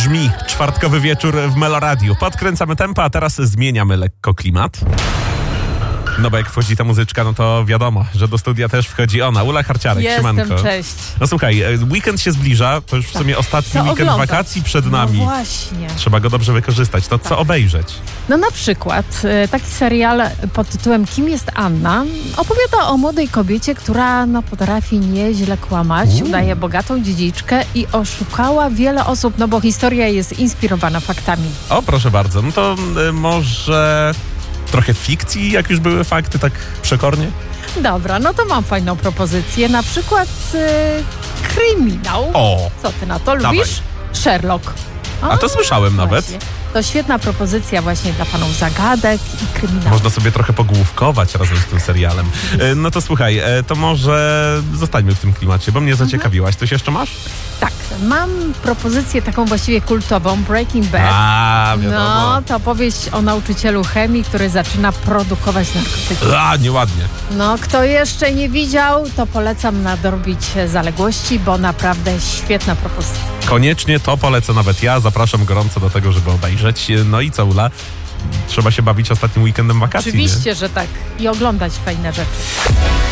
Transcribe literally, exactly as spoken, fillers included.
brzmi czwartkowy wieczór w Meloradiu. Podkręcamy tempo, a teraz zmieniamy lekko klimat. No bo jak wchodzi ta muzyczka, no to wiadomo, że do studia też wchodzi ona, Ula Harciarek. Jestem, siemanko. cześć. No słuchaj, weekend się zbliża, to już w sumie ostatni Co weekend oglądać? wakacji przed nami. No właśnie. Trzeba go dobrze wykorzystać. To co obejrzeć? No na przykład e, taki serial pod tytułem Kim jest Anna opowiada o młodej kobiecie, która no, potrafi nieźle kłamać, Uuu. udaje bogatą dziedziczkę i oszukała wiele osób, no bo historia jest inspirowana faktami. O, proszę bardzo. No to y, może trochę fikcji, jak już były fakty, tak przekornie? Dobra, no to mam fajną propozycję, na przykład e, kryminał. O! Co ty na to Dawaj. lubisz? Sherlock. A to słyszałem nawet. Właśnie. To świetna propozycja właśnie dla fanów zagadek i kryminału. Można sobie trochę pogłówkować razem z tym serialem. E, No to słuchaj, e, to może zostańmy w tym klimacie, bo mnie zaciekawiłaś. Coś jeszcze masz? Tak, mam propozycję taką właściwie kultową, Breaking Bad. A, wiadomo. No, to opowieść o nauczycielu chemii, który zaczyna produkować narkotyki. A, nieładnie. No, kto jeszcze nie widział, to polecam nadrobić zaległości, bo naprawdę świetna propozycja. Koniecznie to polecę nawet ja. Zapraszam gorąco do tego, żeby obejrzeć. No i co, Ula? Trzeba się bawić ostatnim weekendem wakacji, nie? Oczywiście, że tak. I oglądać fajne rzeczy.